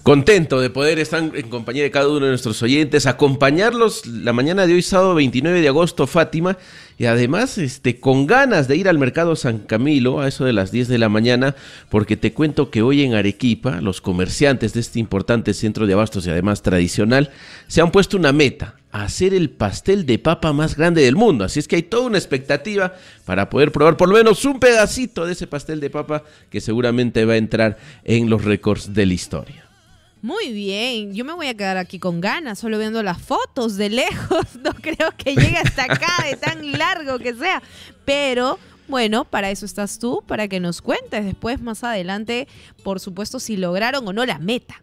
Contento de poder estar en compañía de cada uno de nuestros oyentes, acompañarlos la mañana de hoy, sábado 29 de agosto, Fátima, y además con ganas de ir al mercado San Camilo a eso de las 10 de la mañana, porque te cuento que hoy en Arequipa, los comerciantes de este importante centro de abastos y además tradicional, se han puesto una meta: hacer el pastel de papa más grande del mundo. Así es que hay toda una expectativa para poder probar por lo menos un pedacito de ese pastel de papa que seguramente va a entrar en los récords de la historia. Muy bien, yo me voy a quedar aquí con ganas, solo viendo las fotos de lejos. No creo que llegue hasta acá de tan largo que sea. Pero bueno, para eso estás tú, para que nos cuentes después, más adelante, por supuesto, si lograron o no la meta.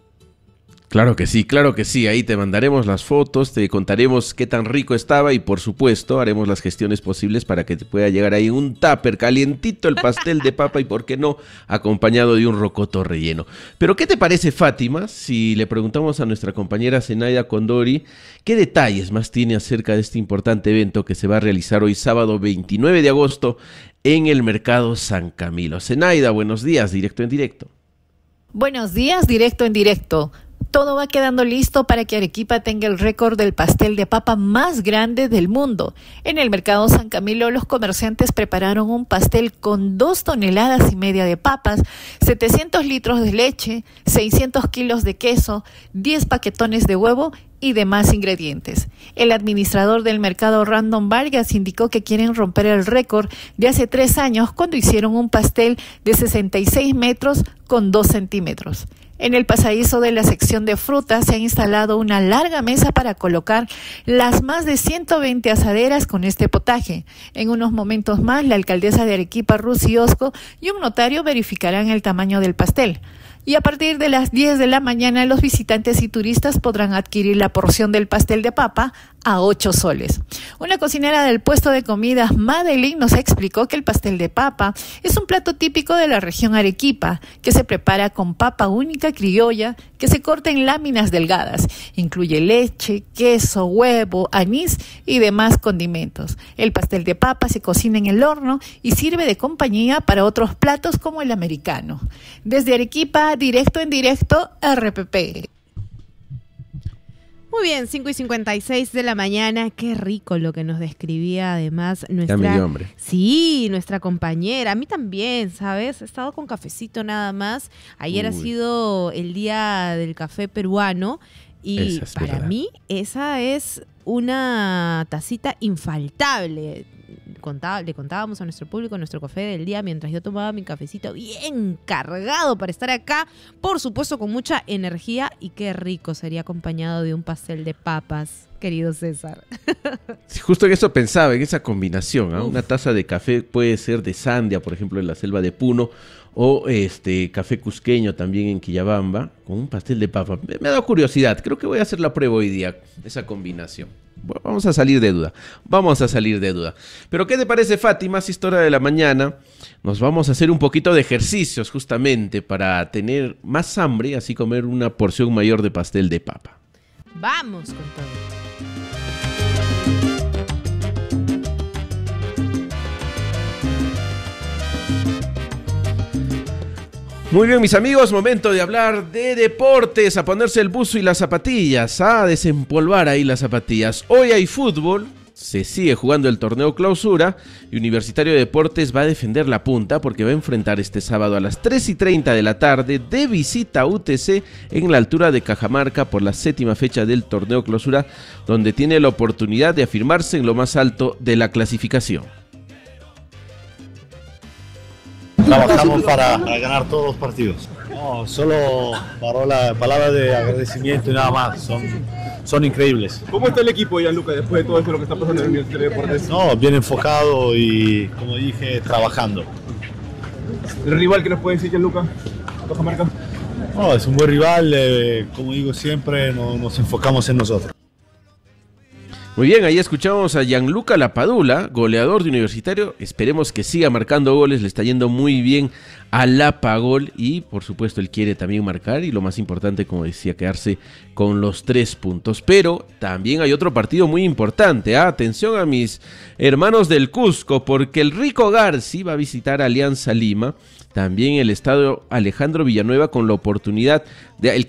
Claro que sí, ahí te mandaremos las fotos, te contaremos qué tan rico estaba y por supuesto haremos las gestiones posibles para que te pueda llegar ahí un tupper calientito el pastel de papa y por qué no, acompañado de un rocoto relleno. Pero ¿qué te parece, Fátima, si le preguntamos a nuestra compañera Zenaida Condori qué detalles más tiene acerca de este importante evento que se va a realizar hoy sábado 29 de agosto en el mercado San Camilo? Zenaida, buenos días, directo en directo. Buenos días, directo en directo. Todo va quedando listo para que Arequipa tenga el récord del pastel de papa más grande del mundo. En el mercado San Camilo, los comerciantes prepararon un pastel con 2,5 toneladas de papas, 700 litros de leche, 600 kilos de queso, 10 paquetones de huevo y demás ingredientes. El administrador del mercado, Random Vargas, indicó que quieren romper el récord de hace 3 años cuando hicieron un pastel de 66 metros con 2 centímetros. En el pasadizo de la sección de frutas se ha instalado una larga mesa para colocar las más de 120 asaderas con este potaje. En unos momentos más, la alcaldesa de Arequipa, Rusy Osco, y un notario verificarán el tamaño del pastel. Y a partir de las 10 de la mañana, los visitantes y turistas podrán adquirir la porción del pastel de papa a 8 soles. Una cocinera del puesto de comidas Madeline nos explicó que el pastel de papa es un plato típico de la región Arequipa, que se prepara con papa única criolla, que se corta en láminas delgadas. Incluye leche, queso, huevo, anís y demás condimentos. El pastel de papa se cocina en el horno y sirve de compañía para otros platos como el americano. Desde Arequipa, directo en directo, RPP. Muy bien, 5:56 de la mañana. Qué rico lo que nos describía además nuestra... Ya me dio hambre. Sí, nuestra compañera. A mí también, ¿sabes? He estado con cafecito nada más. Ayer ha sido el día del café peruano y para mí esa es una tacita infaltable. Le contábamos a nuestro público nuestro café del día mientras yo tomaba mi cafecito bien cargado para estar acá, por supuesto con mucha energía, y qué rico sería acompañado de un pastel de papas, querido César. Sí, justo en eso pensaba, en esa combinación, ¿eh? Una taza de café puede ser de Sandia, por ejemplo, en la selva de Puno, o café cusqueño también en Quillabamba, con un pastel de papa. Me ha dado curiosidad, creo que voy a hacer la prueba hoy día, esa combinación. Bueno, vamos a salir de duda. Pero ¿qué te parece, Fátima? Es historia de la mañana. Nos vamos a hacer un poquito de ejercicios justamente para tener más hambre, así comer una porción mayor de pastel de papa. Vamos con todo. Muy bien, mis amigos, momento de hablar de deportes, a ponerse el buzo y las zapatillas, a desempolvar ahí las zapatillas. Hoy hay fútbol, se sigue jugando el torneo clausura y Universitario de Deportes va a defender la punta porque va a enfrentar este sábado a las 3:30 de la tarde de visita a UTC en la altura de Cajamarca por la 7ª fecha del torneo clausura, donde tiene la oportunidad de afirmarse en lo más alto de la clasificación. Trabajamos para ganar todos los partidos. No, solo palabras de agradecimiento y nada más. Son increíbles. ¿Cómo está el equipo, Gianluca, después de todo esto lo que está pasando en el Ministerio de Deportes? No, bien enfocado y, como dije, trabajando. ¿El rival que nos puede decir, Gianluca? ¿Cajamarca? No, es un buen rival. Como digo siempre, nos enfocamos en nosotros. Muy bien, ahí escuchamos a Gianluca Lapadula, goleador de Universitario. Esperemos que siga marcando goles, le está yendo muy bien a Lapagol y por supuesto él quiere también marcar y lo más importante, como decía, quedarse con los 3 puntos. Pero también hay otro partido muy importante. Atención a mis hermanos del Cusco, porque el Rico Garci va a visitar a Alianza Lima. También el estadio Alejandro Villanueva con la oportunidad de...